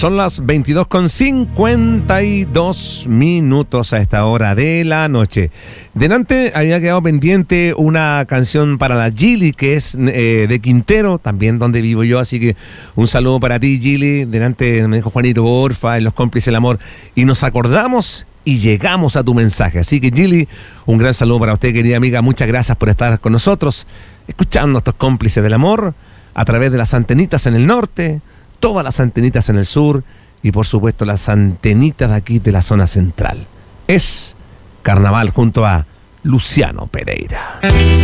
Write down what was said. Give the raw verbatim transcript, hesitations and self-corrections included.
Son las veintidós con cincuenta y dos minutos a esta hora de la noche. Delante había quedado pendiente una canción para la Gili, que es eh, de Quintero, también donde vivo yo, así que un saludo para ti, Gili. Delante me dijo Juanito Borfa, en Los Cómplices del Amor, y nos acordamos y llegamos a tu mensaje. Así que, Gili, un gran saludo para usted, querida amiga. Muchas gracias por estar con nosotros, escuchando estos Cómplices del Amor a través de las antenitas en el norte, todas las antenitas en el sur y por supuesto las antenitas de aquí de la zona central. Es Carnaval junto a Luciano Pereira.